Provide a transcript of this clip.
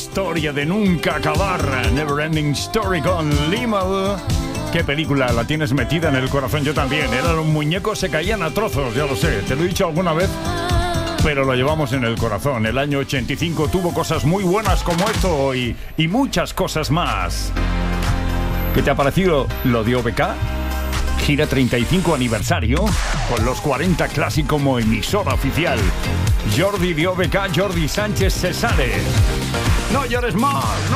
historia de nunca acabar. Never Ending Story con Limahl. ¿Qué película la tienes metida en el corazón? Yo también. Los muñecos se caían a trozos, ya lo sé. Te lo he dicho alguna vez, pero lo llevamos en el corazón. El año 85 tuvo cosas muy buenas como esto y muchas cosas más. ¿Qué te ha parecido lo de OBK? Gira 35 aniversario con los 40 Classic como emisora oficial. Jordi de OBK, Jordi Sánchez Cesare. No llores más.